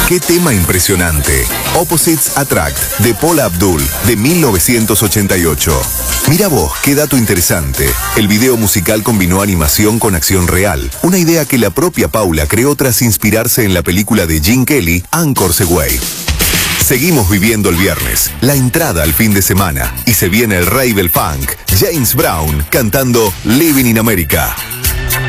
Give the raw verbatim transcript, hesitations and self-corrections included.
¡Qué tema impresionante! Opposites Attract, de Paula Abdul, de mil novecientos ochenta y ocho. Mira vos, qué dato interesante. El video musical combinó animación con acción real, una idea que la propia Paula creó tras inspirarse en la película de Gene Kelly, Anchor's Away. Seguimos viviendo el viernes, la entrada al fin de semana, y se viene el rey del funk, James Brown, cantando Living in America.